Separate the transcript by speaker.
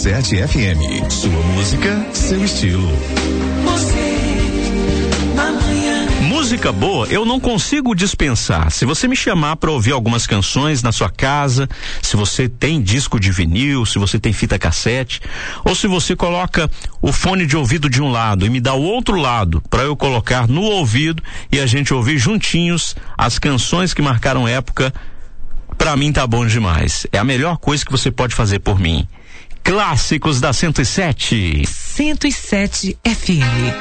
Speaker 1: 107 FM. Sua música, seu estilo.
Speaker 2: Música boa eu não consigo dispensar. Se você me chamar para ouvir algumas canções na sua casa, se você tem disco de vinil, se você tem fita cassete, ou se você coloca o fone de ouvido de um lado e me dá o outro lado para eu colocar no ouvido e a gente ouvir juntinhos as canções que marcaram época, pra mim tá bom demais. É a melhor coisa que você pode fazer por mim. Clássicos da 107.
Speaker 3: 107 FM.